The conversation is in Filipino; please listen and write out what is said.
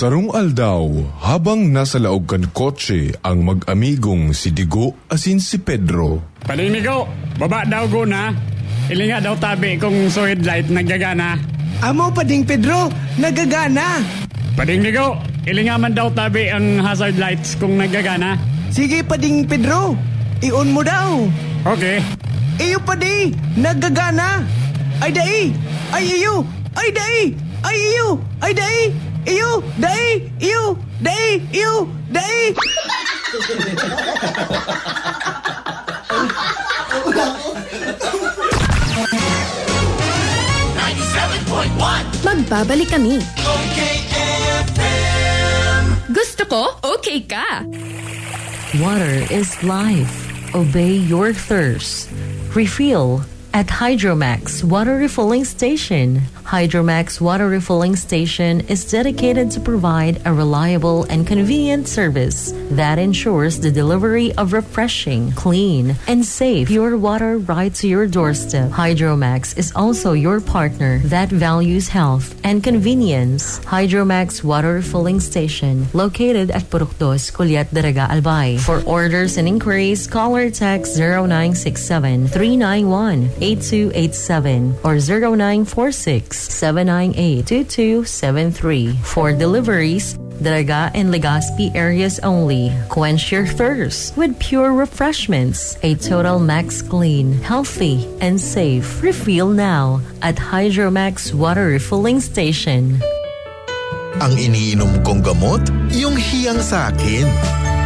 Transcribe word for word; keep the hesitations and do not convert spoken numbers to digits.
Sarong aldaw, habang nasa laog kan kotse ang mag-amigong si Digo asin si Pedro. Palinigo, baba daw go na. Ilinga daw tabi kung suhid light naggagana. Amo pa ding Pedro, nagagana. Padingnigo, ilinga man daw tabi ang hazard lights kung naggagana. Sige pa ding Pedro, i-on mo daw. Okay. Iyo pa di, nagagana. Ay dai, ay iyo, ay dai, ay iyo, ay dai. Iyo, dai, iyo, dai, iyo, dai. ninety-seven point one Magbabalik kami. Okay F M. Gusto ko, okay ka. Water is life. Obey your thirst. Refill at Hydromax Water Refilling Station. Hydromax Water Refilling Station is dedicated to provide a reliable and convenient service that ensures the delivery of refreshing, clean, and safe pure water right to your doorstep. Hydromax is also your partner that values health and convenience. Hydromax Water Refilling Station, located at Purok Dos, Culiat, Daraga, Albay. For orders and inquiries, call or text zero nine six seven, three nine one, eight two eight seven or zero nine four six, seven nine eight, two two seven three. For deliveries, Daraga and Legazpi areas only. Quench your thirst with pure refreshments. A total max clean, healthy, and safe. Refill now at Hydromax Water Refilling Station. Ang iniinom kong gamot, yung hiyang sa akin.